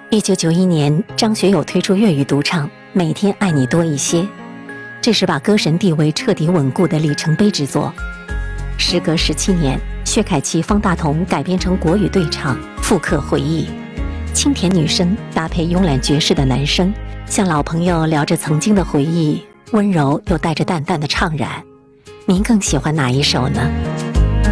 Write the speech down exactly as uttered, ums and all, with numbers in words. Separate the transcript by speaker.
Speaker 1: 一九九一年，张学友推出粤语独唱《每天爱你多一些》，这是把歌神地位彻底稳固的里程碑之作。时隔十七年，薛凯琪、方大同改编成国语对唱，复刻回忆。清甜女声搭配慵懒爵士的男声，像老朋友聊着曾经的回忆，温柔又带着淡淡的怅然。您更喜欢哪一首呢？